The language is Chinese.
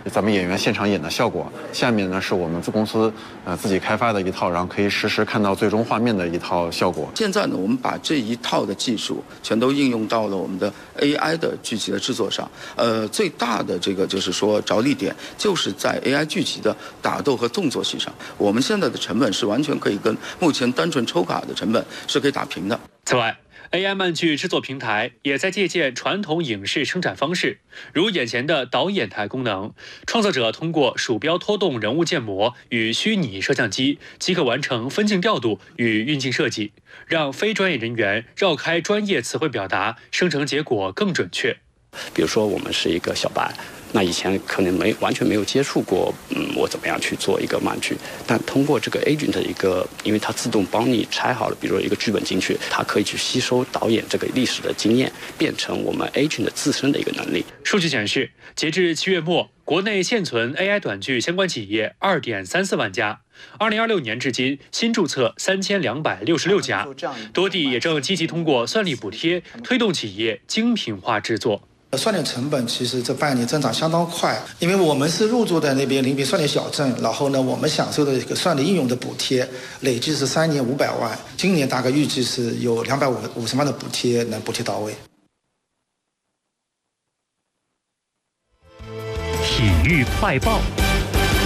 咱们演员现场演的效果。下面呢是我们公司自己开发的一套，然后可以实时看到最终画面的一套效果。 现在呢，我们把这一套的技术全都应用到了我们的 AI 的剧集的制作上。最大的这个就是说着力点就是在 AI 剧集的打斗和动作戏上。我们现在的成本是完全可以跟目前单纯抽卡的成本是可以打平的。 此外，AI 漫剧制作平台也在借鉴传统影视生产方式，如眼前的导演台功能，创作者通过鼠标拖动人物建模与虚拟摄像机，即可完成分镜调度与运镜设计，让非专业人员绕开专业词汇表达，生成结果更准确。 比如说，我们是一个小白。那以前可能完全没有接触过，我怎么样去做一个漫剧？但通过这个 agent 的一个，因为它自动帮你拆好了，比如说一个剧本进去，它可以去吸收导演这个历史的经验，变成我们 agent 自身的一个能力。 数据显示，截至7月末，国内现存 AI 短剧相关企业2.34万家。2026年至今，新注册3266家，多地也正积极通过算力补贴，推动企业精品化制作。 算力成本其实这半年增长相当快，因为我们是入驻在那边临平算力小镇，然后呢，我们享受的一个算力应用的补贴，累计是3年500万，今年大概预计是有250万的补贴能补贴到位。 体育快报。